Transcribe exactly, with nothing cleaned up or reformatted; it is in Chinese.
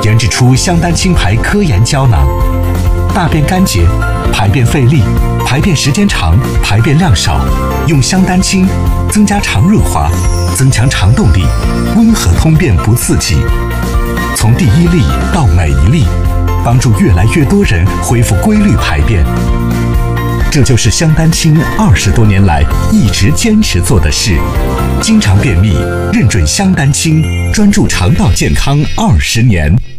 研制出香丹清排科研胶囊，大便干结、排便费力、排便时间长、排便量少，用香丹清增加肠润滑，增强肠动力，温和通便不刺激。从第一粒到每一粒，帮助越来越多人恢复规律排便。这就是香丹清二十多年来一直坚持做的事。经常便秘，认准香丹清，专注肠道健康二十年。